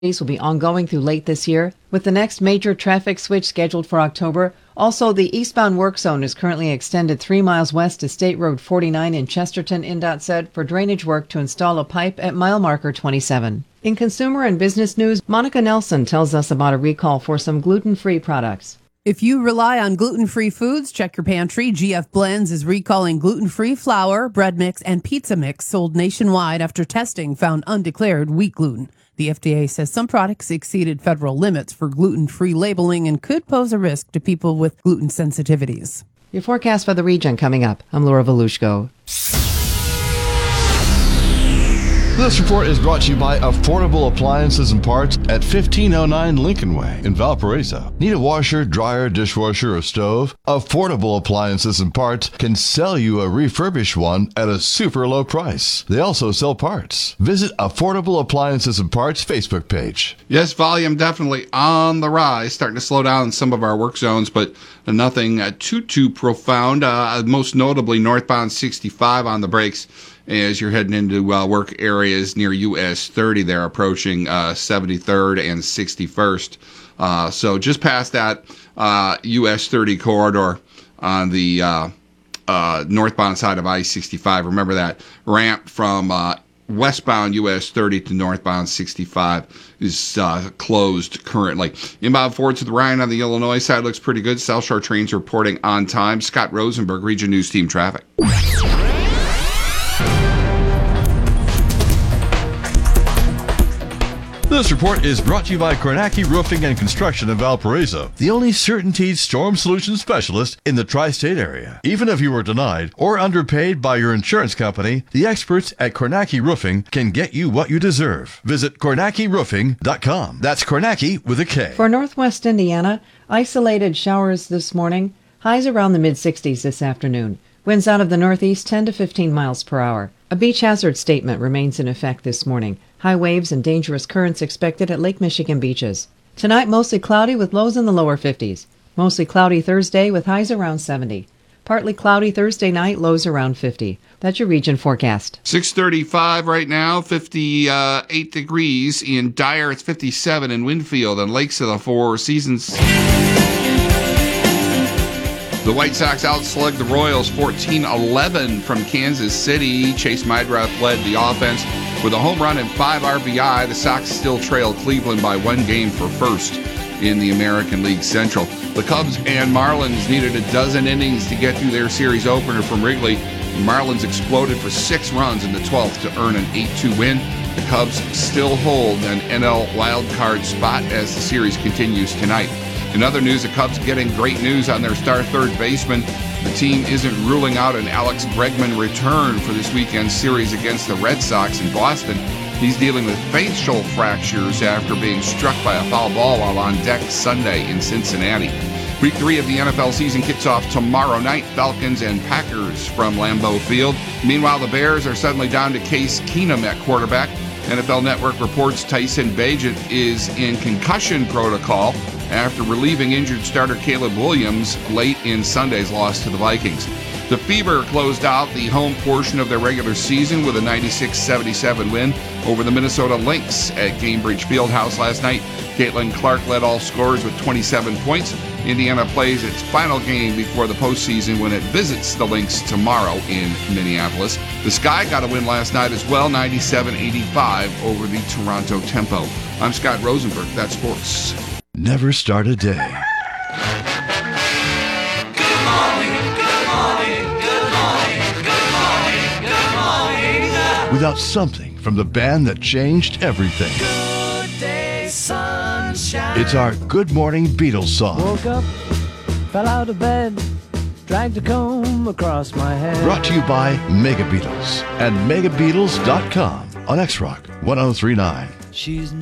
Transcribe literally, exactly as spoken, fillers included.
will be ongoing through late this year, with the next major traffic switch scheduled for October. Also, the eastbound work zone is currently extended three miles west to State Road forty-nine in Chesterton, INDOT said, for drainage work to install a pipe at mile marker twenty-seven. In consumer and business news, Monica Nelson tells us about a recall for some gluten-free products. If you rely on gluten-free foods, check your pantry. G F Blends is recalling gluten-free flour, bread mix, and pizza mix sold nationwide after testing found undeclared wheat gluten. The F D A says some products exceeded federal limits for gluten-free labeling and could pose a risk to people with gluten sensitivities. Your forecast for the region coming up. I'm Laura Volushko. This report is brought to you by Affordable Appliances and Parts at fifteen oh nine Lincoln Way in Valparaiso. Need a washer, dryer, dishwasher, or stove? Affordable Appliances and Parts can sell you a refurbished one at a super low price. They also sell parts. Visit Affordable Appliances and Parts Facebook page. Yes, volume definitely on the rise, starting to slow down in some of our work zones, but nothing uh, too, too profound. Uh, most notably, northbound sixty-five on the brakes as you're heading into uh, work areas near U S thirty there, approaching uh, seventy-third and sixty-first. Uh, so just past that uh, U S thirty corridor on the uh, uh, northbound side of I sixty-five. Remember that ramp from uh, westbound U S thirty to northbound sixty-five is uh, closed currently. Inbound forward to the Rhine on the Illinois side looks pretty good. South Shore trains reporting on time. Scott Rosenberg, Region News Team Traffic. This report is brought to you by Kornacki Roofing and Construction in Valparaiso, the only CertainTeed storm solution specialist in the tri-state area. Even if you were denied or underpaid by your insurance company, the experts at Kornacki Roofing can get you what you deserve. Visit Kornacki Roofing dot com. That's Kornacki with a K. For Northwest Indiana, isolated showers this morning, highs around the mid-sixties this afternoon. Winds out of the northeast ten to fifteen miles per hour. A beach hazard statement remains in effect this morning. High waves and dangerous currents expected at Lake Michigan beaches. Tonight, mostly cloudy with lows in the lower fifties. Mostly cloudy Thursday with highs around seventy. Partly cloudy Thursday night, lows around fifty. That's your region forecast. six thirty-five right now, fifty-eight degrees. In Dyer, it's fifty-seven in Winfield and Lakes of the Four Seasons. The White Sox outslugged the Royals fourteen eleven from Kansas City. Chase Meidroth led the offense with a home run and five R B I. The Sox still trail Cleveland by one game for first in the American League Central. The Cubs and Marlins needed a dozen innings to get through their series opener from Wrigley. The Marlins exploded for six runs in the twelfth to earn an eight two win. The Cubs still hold an N L wildcard spot as the series continues tonight. In other news, the Cubs getting great news on their star third baseman. The team isn't ruling out an Alex Bregman return for this weekend's series against the Red Sox in Boston. He's dealing with facial fractures after being struck by a foul ball while on deck Sunday in Cincinnati. Week three of the N F L season kicks off tomorrow night. Falcons and Packers from Lambeau Field. Meanwhile, the Bears are suddenly down to Case Keenum at quarterback. N F L Network reports Tyson Bagent is in concussion protocol after relieving injured starter Caleb Williams late in Sunday's loss to the Vikings. The Fever closed out the home portion of their regular season with a ninety-six seventy-seven win over the Minnesota Lynx at Gainbridge Fieldhouse last night. Caitlin Clark led all scorers with twenty-seven points. Indiana plays its final game before the postseason when it visits the Lynx tomorrow in Minneapolis. The Sky got a win last night as well, ninety-seven eighty-five over the Toronto Tempo. I'm Scott Rosenberg. That's sports. Never start a day Good morning, good morning, good morning, good morning, good morning. without something from the band that changed everything. Good day, sunshine. It's our Good Morning Beatles song. Woke up, fell out of bed, dragged a comb across my head. Brought to you by Mega Beatles and mega beatles dot com on X-Rock one oh three point nine. She's